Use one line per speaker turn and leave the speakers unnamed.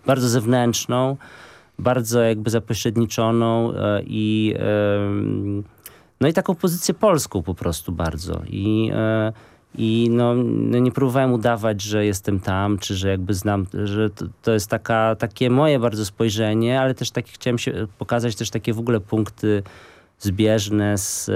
bardzo zewnętrzną, bardzo jakby zapośredniczoną no i taką pozycję polską po prostu bardzo. I nie próbowałem udawać, że jestem tam, czy że jakby znam, że to jest takie moje bardzo spojrzenie, ale też chciałem pokazać też takie w ogóle punkty zbieżne z